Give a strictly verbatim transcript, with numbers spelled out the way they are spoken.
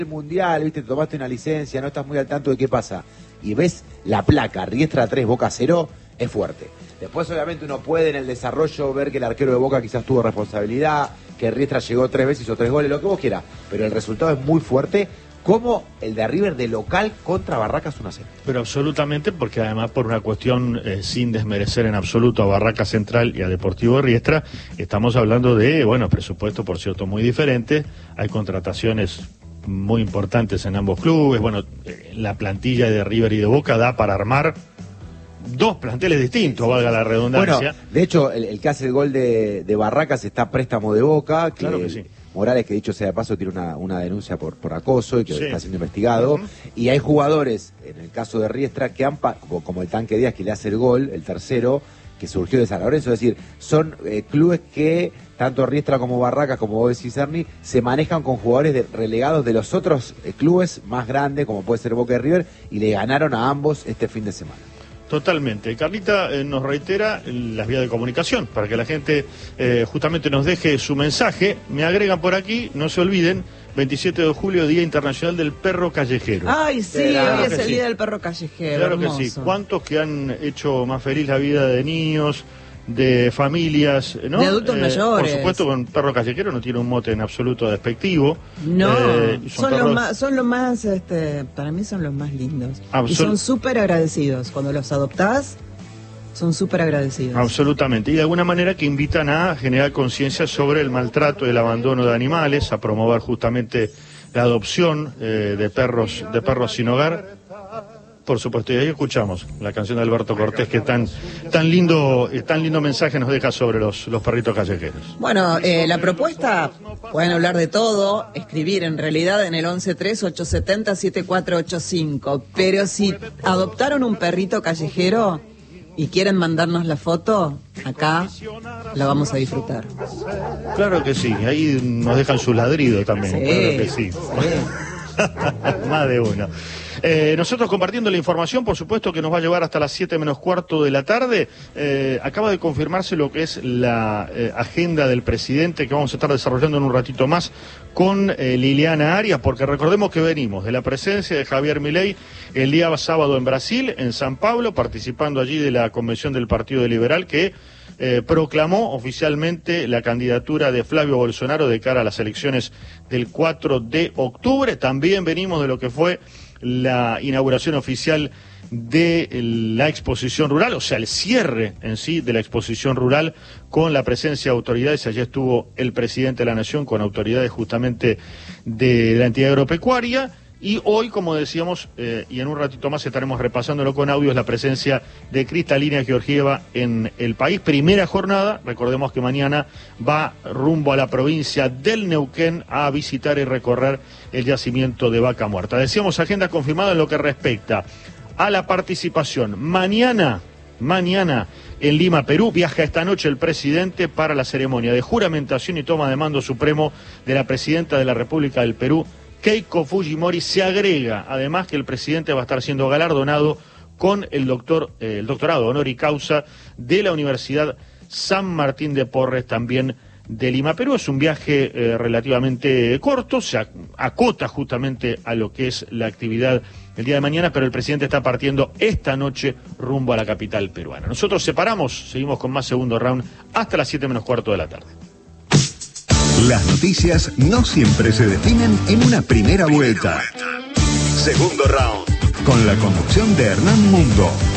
el mundial, viste, te tomaste una licencia, no estás muy al tanto de qué pasa, y ves la placa, Riestra tres, Boca cero, es fuerte. Después obviamente uno puede en el desarrollo ver que el arquero de Boca quizás tuvo responsabilidad, que Riestra llegó tres veces, hizo tres goles, lo que vos quieras, pero el resultado es muy fuerte, como el de River de local contra Barracas uno a cero. Pero absolutamente, porque además por una cuestión eh, sin desmerecer en absoluto a Barracas Central y a Deportivo Riestra, estamos hablando de, bueno, presupuesto por cierto muy diferente, hay contrataciones muy importantes en ambos clubes, bueno, eh, la plantilla de River y de Boca da para armar dos planteles distintos, valga la redundancia. Bueno, de hecho, el, el que hace el gol de, de Barracas está a préstamo de Boca, que claro que sí. Morales, que dicho sea de paso, tiene una, una denuncia por, por acoso y que sí. está siendo investigado. Uh-huh. Y hay jugadores, en el caso de Riestra, que han, como, como el Tanque Díaz, que le hace el gol, el tercero, que surgió de San Lorenzo. Es decir, son eh, clubes que, tanto Riestra como Barracas, como vos decís, Ernie, se manejan con jugadores de, relegados de los otros eh, clubes más grandes, como puede ser Boca y River, y le ganaron a ambos este fin de semana. Totalmente. Carlita eh, nos reitera las vías de comunicación para que la gente eh, justamente nos deje su mensaje. Me agregan por aquí, no se olviden, veintisiete de julio, Día Internacional del Perro Callejero. Ay, sí, claro hoy es el sí. Día del Perro Callejero. Claro hermoso. que sí. ¿Cuántos que han hecho más feliz la vida de niños, de familias, ¿no? De adultos eh, mayores. Por supuesto, con perro callejero no tiene un mote en absoluto despectivo. No, eh, son, son, perros... los más, son los más, este, para mí son los más lindos. Absol... Y son súper agradecidos. Cuando los adoptás, son súper agradecidos. Absolutamente. Y de alguna manera que invitan a generar conciencia sobre el maltrato y el abandono de animales, a promover justamente la adopción eh, de perros, de perros sin hogar. Por supuesto, y ahí escuchamos la canción de Alberto Cortés que tan tan lindo tan lindo mensaje nos deja sobre los, los perritos callejeros. Bueno, eh, la propuesta, pueden hablar de todo, escribir en realidad en el once tres, ocho siete cero, siete cuatro ocho cinco, pero si adoptaron un perrito callejero y quieren mandarnos la foto, acá la vamos a disfrutar. Claro que sí, ahí nos dejan su ladrido también, sí, claro que sí. sí. Más de uno. Eh, nosotros compartiendo la información, por supuesto que nos va a llevar hasta las siete menos cuarto de la tarde. Eh, acaba de confirmarse lo que es la eh, agenda del presidente que vamos a estar desarrollando en un ratito más con eh, Liliana Arias, porque recordemos que venimos de la presencia de Javier Milei el día sábado en Brasil, en San Pablo, participando allí de la convención del Partido Liberal que Eh, proclamó oficialmente la candidatura de Flavio Bolsonaro de cara a las elecciones del cuatro de octubre. También venimos de lo que fue la inauguración oficial de la exposición rural, o sea, el cierre en sí de la exposición rural con la presencia de autoridades. Allí estuvo el presidente de la Nación con autoridades justamente de la entidad agropecuaria. Y hoy, como decíamos, eh, y en un ratito más estaremos repasándolo con audios, la presencia de Cristalina Georgieva en el país. Primera jornada, recordemos que mañana va rumbo a la provincia del Neuquén a visitar y recorrer el yacimiento de Vaca Muerta. Decíamos, agenda confirmada en lo que respecta a la participación. Mañana, mañana en Lima, Perú, viaja esta noche el presidente para la ceremonia de juramentación y toma de mando supremo de la presidenta de la República del Perú, Keiko Fujimori. Se agrega además que el presidente va a estar siendo galardonado con el doctor eh, el doctorado honor causa de la Universidad San Martín de Porres, también de Lima, Perú. Es un viaje eh, relativamente corto, se acota justamente a lo que es la actividad el día de mañana, pero el presidente está partiendo esta noche rumbo a la capital peruana. Nosotros separamos, seguimos con más segundo round hasta las siete menos cuarto de la tarde. Las noticias no siempre se definen en una primera vuelta. Segundo round. Con la conducción de Hernán Mundo.